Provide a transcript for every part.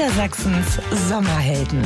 Niedersachsens Sommerhelden.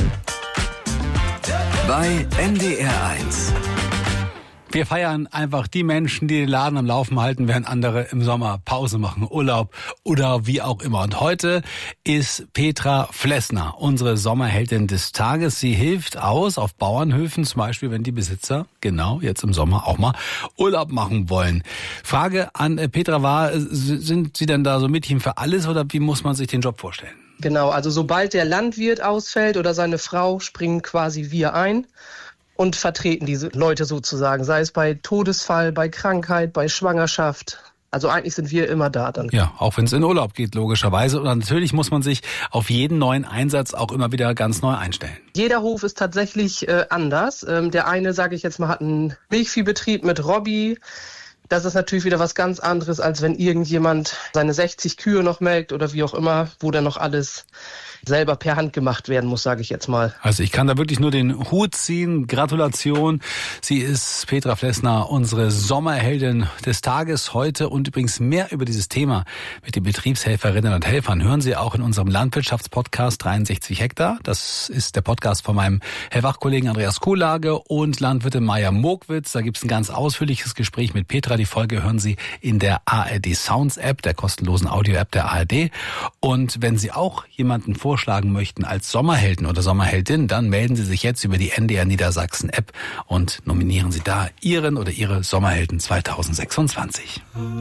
Bei NDR1. Wir feiern einfach die Menschen, die den Laden am Laufen halten, während andere im Sommer Pause machen, Urlaub oder wie auch immer. Und heute ist Petra Flessner, unsere Sommerheldin des Tages. Sie hilft aus auf Bauernhöfen, zum Beispiel, wenn die Besitzer, genau, jetzt im Sommer auch mal Urlaub machen wollen. Frage an Petra war, sind Sie denn da so Mädchen für alles oder wie muss man sich den Job vorstellen? Genau, also sobald der Landwirt ausfällt oder seine Frau, springen quasi wir ein und vertreten diese Leute sozusagen, sei es bei Todesfall, bei Krankheit, bei Schwangerschaft. Also eigentlich sind wir immer da dann. Ja, auch wenn es in Urlaub geht, logischerweise. Und natürlich muss man sich auf jeden neuen Einsatz auch immer wieder ganz neu einstellen. Jeder Hof ist tatsächlich anders. Der eine, sage ich jetzt mal, hat einen Milchviehbetrieb mit Robby. Das ist natürlich wieder was ganz anderes, als wenn irgendjemand seine 60 Kühe noch melkt oder wie auch immer, wo dann noch alles selber per Hand gemacht werden muss, sage ich jetzt mal. Also ich kann da wirklich nur den Hut ziehen. Gratulation. Sie ist Petra Flessner, unsere Sommerheldin des Tages heute. Und übrigens mehr über dieses Thema mit den Betriebshelferinnen und Helfern hören Sie auch in unserem Landwirtschaftspodcast 63 Hektar. Das ist der Podcast von meinem Hellwach-Kollegen Andreas Kuhlage und Landwirtin Maja Mogwitz. Da gibt es ein ganz ausführliches Gespräch mit Petra. Die Folge hören Sie in der ARD Sounds App, der kostenlosen Audio-App der ARD. Und wenn Sie auch jemanden vorschlagen möchten als Sommerhelden oder Sommerheldin, dann melden Sie sich jetzt über die NDR Niedersachsen App und nominieren Sie da Ihren oder Ihre Sommerhelden 2026.